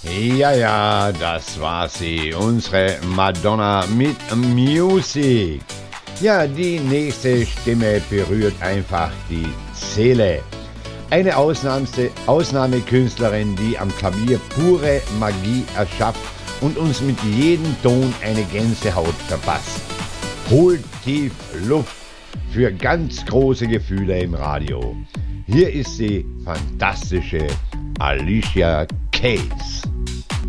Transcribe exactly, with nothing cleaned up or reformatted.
Ja, ja, das war sie, unsere Madonna mit Music. Ja, die nächste Stimme berührt einfach die Seele. Eine Ausnahmste, Ausnahmekünstlerin, die am Klavier pure Magie erschafft und uns mit jedem Ton eine Gänsehaut verpasst. Holt tief Luft für ganz große Gefühle im Radio. Hier ist die fantastische Alicia Keys.